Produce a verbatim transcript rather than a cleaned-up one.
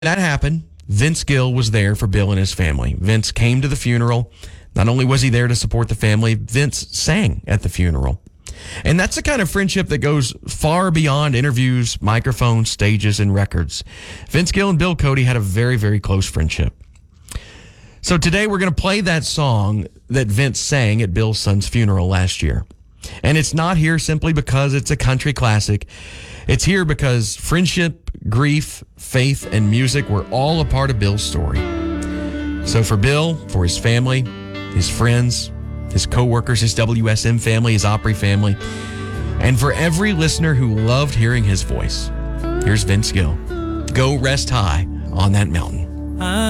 that happened, Vince Gill was there for Bill and his family. Vince came to the funeral. Not only was he there to support the family, Vince sang at the funeral. And that's the kind of friendship that goes far beyond interviews, microphones, stages, and records. Vince Gill and Bill Cody had a very, very close friendship. So today we're going to play that song that Vince sang at Bill's son's funeral last year. And it's not here simply because it's a country classic. It's here because friendship, grief, faith, and music were all a part of Bill's story. So for Bill, for his family, his friends, his co-workers, his W S M family, his Opry family, and for every listener who loved hearing his voice, here's Vince Gill. Go rest high on that mountain.